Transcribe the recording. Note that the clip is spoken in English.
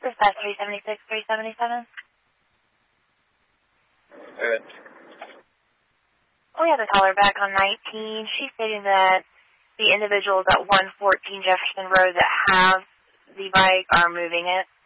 Dispatch 376, 377. Good. We have the caller back on 19. She's stating that the individuals at 114 Jefferson Road that have the bike are moving it.